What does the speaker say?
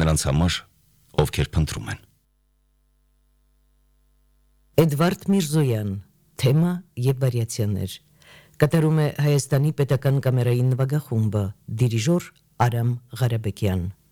նրանց համար, ովքեր փնտրում են։ Էդվարդ Միրզոյան, թեմա եւ վարիացիաներ։ Կատարում է Հայաստանի պետական կամերային նվագախումբը, դիրիժոր Արամ Ղարաբեկյան։